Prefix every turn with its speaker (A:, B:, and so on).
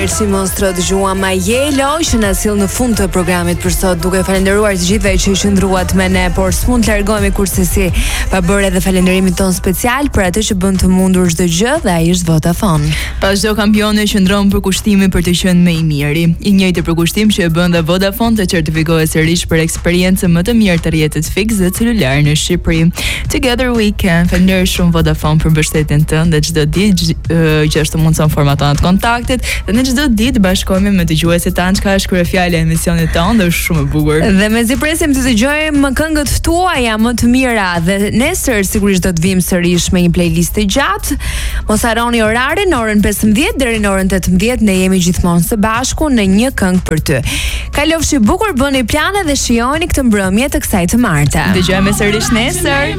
A: Si mostro dëgjuam Majelo që na sill në fund të programit për sot, duke falendëruar të gjithëve që qëndruat me ne, por s'mund të largohemi kurse si pa bërë edhe falenderimin ton special për atë që bën të mundur çdo gjë, dhe ai është Vodafone.
B: Pas çdo kampioni qëndron për kushtimin për të qenë më i miri. I njëjti përkushtim që e bën dhe Vodafone të certifikohet sërish për eksperiencën më të mirë të rrjetit fiks dhe celular në Shqipëri. Together we can. Falënderoj shumë Vodafone për mbështetjen tënde çdo ditë që është mundson formatonat kontaktit dhe në çdo ditë bashkohemi me dëgjuesit tanë, çka është kryefjala e emisionit tonë dhe është shumë e bukur.
A: Dhe mezi presim të dëgjojmë këngët tuaja më të mira dhe nesër sigurisht do të vim sërish me një playlist të gjatë. Mos harroni orarin, në orën 15 deri në orën 18 ne jemi gjithmonë së bashku në një këngë për ty. Kalofshi bukur, bëni plane dhe shijoni këtë mbrëmje të kësaj të martë.
B: Dëgjojmë sërish nesër.